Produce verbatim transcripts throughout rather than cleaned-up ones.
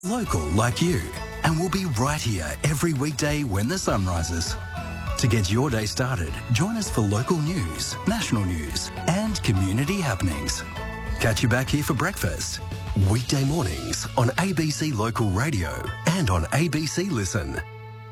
Local like you, and we'll be right here every weekday when the sun rises. To get your day started, join us for local news, national news, and community happenings. Catch you back here for breakfast. Weekday mornings on A B C Local Radio and on A B C Listen.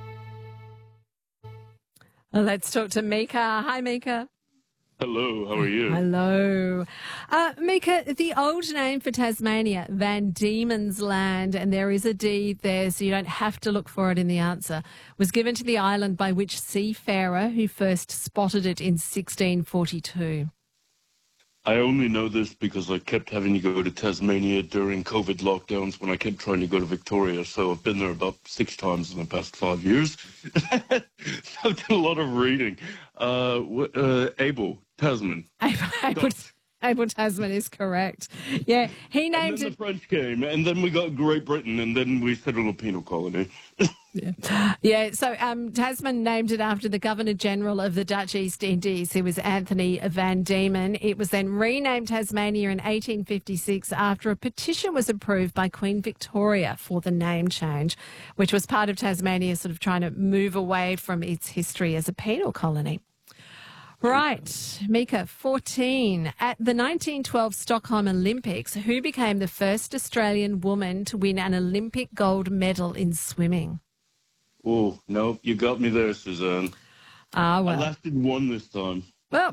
Let's talk to Mika. Hi, Mika. Hello, how are you? Hello. Uh, Mika, the old name for Tasmania, Van Diemen's Land, and there is a deed there, so you don't have to look for it in the answer, was given to the island by which seafarer who first spotted it in sixteen forty-two? I only know this because I kept having to go to Tasmania during COVID lockdowns when I kept trying to go to Victoria, so I've been there about six times in the past five years. I've done a lot of reading. Uh, uh, Abel Tasman. Abel, Abel, Abel Tasman is correct. Yeah, he named and then it. the French came, and then we got Great Britain, and then we settled a penal colony. Yeah. yeah, so um, Tasman named it after the Governor-General of the Dutch East Indies, who was Anthony Van Diemen. It was then renamed Tasmania in eighteen fifty-six after a petition was approved by Queen Victoria for the name change, which was part of Tasmania sort of trying to move away from its history as a penal colony. Right, Mika, fourteen. At the nineteen twelve Stockholm Olympics, who became the first Australian woman to win an Olympic gold medal in swimming? Oh, no, you got me there, Suzanne. Ah, well. I lasted one this time. Well,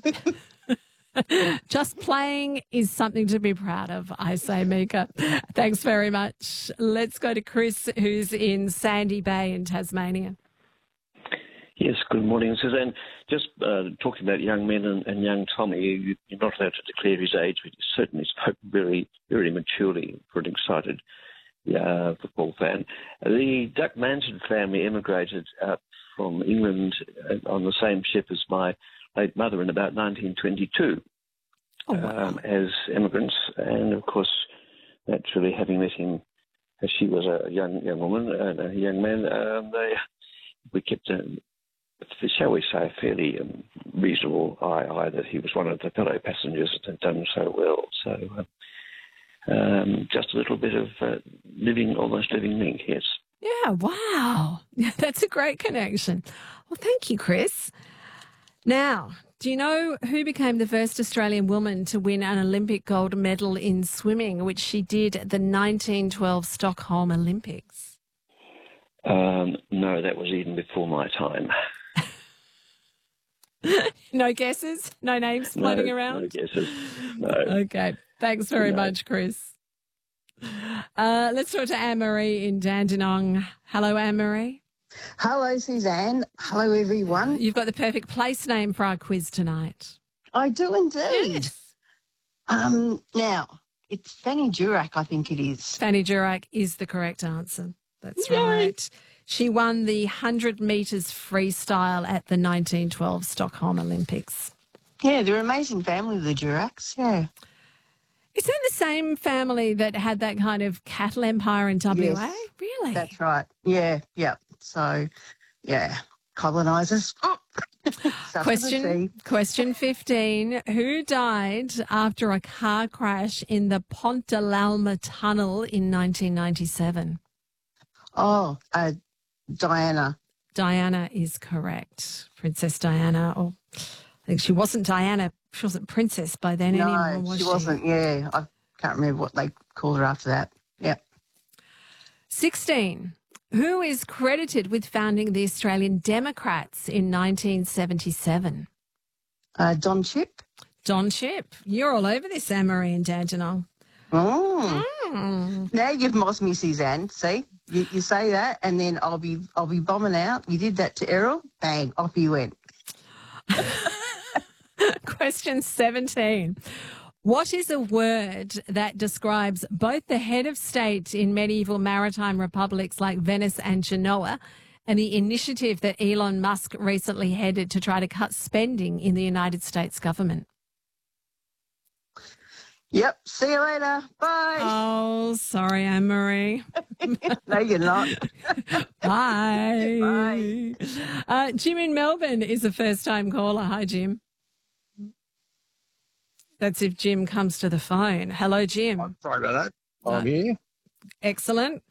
just playing is something to be proud of, I say, Mika. Thanks very much. Let's go to Chris, who's in Sandy Bay in Tasmania. Yes, good morning, Suzanne. Just uh, talking about young men and, and young Tommy, you, you're not allowed to declare his age, but he certainly spoke very, very maturely for an excited uh, football fan. The Duck Manson family emigrated out from England on the same ship as my late mother in about nineteen twenty-two oh, wow. um, as immigrants. And, of course, naturally, having met him as she was a young young woman and a young man, um, they, we kept a, shall we say, a fairly um, reasonable eye, eye that he was one of the fellow passengers that had done so well. So uh, um, just a little bit of uh, living, almost living link, yes. Yeah, wow. That's a great connection. Well, thank you, Chris. Now, do you know who became the first Australian woman to win an Olympic gold medal in swimming, which she did at the nineteen twelve Stockholm Olympics? Um, no, that was even before my time. No guesses? No names floating no, around? No guesses, no. Okay, thanks very no. much, Chris. Uh, let's talk to Anne-Marie in Dandenong. Hello, Anne-Marie. Hello, Suzanne. Hello, everyone. You've got the perfect place name for our quiz tonight. I do indeed. Yes. Um, now, it's Fanny Durack, I think it is. Fanny Durack is the correct answer. That's Yay. right. She won the one hundred metres freestyle at the nineteen twelve Stockholm Olympics. Yeah, they're an amazing family, the Duracks, yeah. Is that the same family that had that kind of cattle empire in W A? Yes, Really? that's right. Yeah, yeah. So, yeah, colonisers. Question, question fifteen. Who died after a car crash in the Pont de l'Alma tunnel in nineteen ninety-seven? Oh, uh, Diana. Diana is correct. Princess Diana. Or I think she wasn't Diana. She wasn't princess by then no, anymore, was she? she wasn't, yeah. I can't remember what they called her after that. Yeah. sixteen. Who is credited with founding the Australian Democrats in nineteen seventy-seven? Uh, Don Chip. Don Chip. You're all over this, Anne-Marie and Dandenong. Oh. Mm. Now you've mossed me, Suzanne. See, you, you say that, and then I'll be I'll be bombing out. You did that to Errol, bang, off he went. Question seventeen. What is a word that describes both the head of state in medieval maritime republics like Venice and Genoa and the initiative that Elon Musk recently headed to try to cut spending in the United States government? Yep. See you later. Bye. Oh, sorry, Anne-Marie. No, you're not. Bye. Bye. Uh, Jim in Melbourne is a first-time caller. Hi, Jim. That's if Jim comes to the phone. Hello, Jim. I'm sorry about that. I'm here. Excellent.